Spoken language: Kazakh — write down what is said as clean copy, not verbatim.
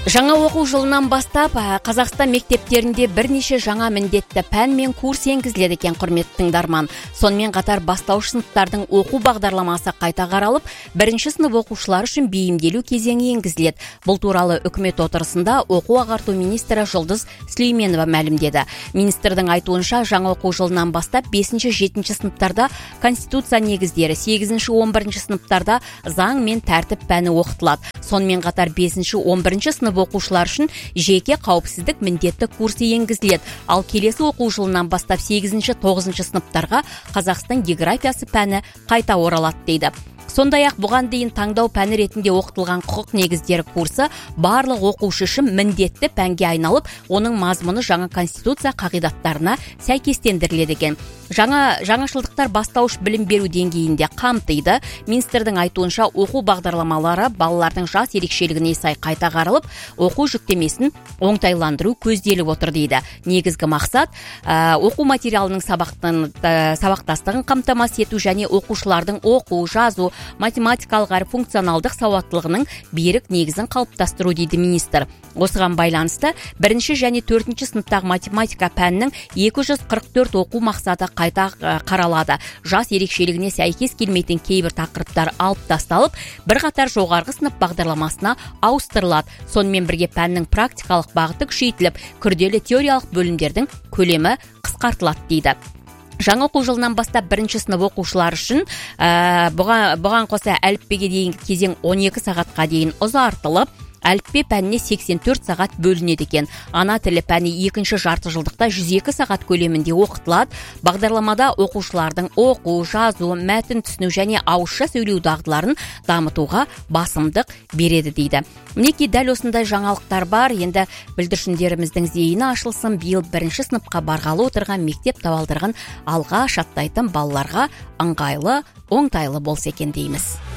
Жаңа оқу жылынан бастап Қазақстан мектептерінде бірнеше жаңа міндетті пән мен курс енгізіледі екен, құрметті тыңдарман. Сонымен қатар бастауыш сыныптардың оқу бағдарламасы қайта қаралып, бірінші сынып оқушылары үшін бейімделу кезеңі енгізіледі. Бұл туралы үкімет отырысында оқу ағарту министрі Жұлдыз Сүлейменова мәлімдеді. Министрдің айтуынша, жаңа оқу жылынан бастап 5-7 сыныптарда конституция негіздері, 8-11 сыныптарда заң мен тәртіп пәні оқытылады. Сонымен қатар 5-11 сынып оқушылар үшін жеке қауіпсіздік міндетті курсы енгізіледі. Ал келесі оқу жылынан бастап 8-9 сыныптарға Қазақстан географиясы пәні қайта оралады дейді. Сондай-ақ бұған дейін таңдау пәні ретінде оқытылған құқық негіздері курсы барлық оқушы үшін міндетті пәнге айналып, оның мазмұны жаңа конституция қағидаттарына сәйкестендіріледі екен. Жаңашылдықтар бастауыш білім беру деңгейінде қамтиды. Министрдің айтуынша, оқу бағдарламалары балалардың жас ерекшелігіне сай қайта қаралып, оқу жүктемесін оңтайландыру көзделіп отыр дейді. Негізгі мақсат оқу материалының сабақтастығын қамтамасыз ету және оқушылардың оқу, жазу, математикалық әрі функционалдық сауаттылығының берік негізін қалыптастыру дейді министр. Осыған байланысты 1 және 4 сыныптағы математика пәнінің 244 оқу мақсаты қайта қаралады. Жас ерекшелігіне сәйкес келмейтін кейбір тақырыптар алып тасталып, бірқатар жоғарғы сынып бағдарламасына ауыстырылады. Сонымен бірге пәннің практикалық бағыты күшейтіліп, күрделі теориялық бөлімдердің көлемі қысқартылады дейді. Жаңа оқу жылынан бастап 1 сынып оқушылар үшін бұған қоса әліппеге дейінгі кезең 12 сағатқа дейін ұзартылып, әліппе пәніне 84 сағат бөлінеді екен. Ана тілі пәні 2 жарты жылдықта 102 сағат көлемінде оқытылады. Бағдарламада оқушылардың оқу, жазу, мәтін түсіну және ауызша сөйлеу дағдыларын дамытуға басымдық береді дейді. Мінекей дәл осындай жаңалықтар бар. Енді бүлдіршіндеріміздің зейіні ашылсын. Биыл 1 сыныпқа барғалы отырған мектеп табалдырығын алға аттайтын балаларға ыңғайлы, оңтайлы болса екен дейміз.